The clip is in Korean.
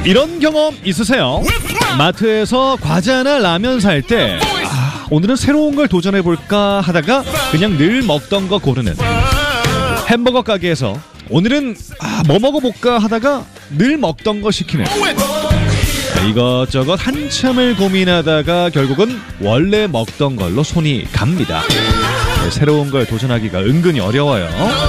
이런 경험 있으세요? 마트에서 과자나 라면 살 때 오늘은 새로운 걸 도전해볼까 하다가 그냥 늘 먹던 거 고르는, 햄버거 가게에서 오늘은 뭐 먹어볼까 하다가 늘 먹던 거 시키는, 이것저것 한참을 고민하다가 결국은 원래 먹던 걸로 손이 갑니다. 새로운 걸 도전하기가 은근히 어려워요.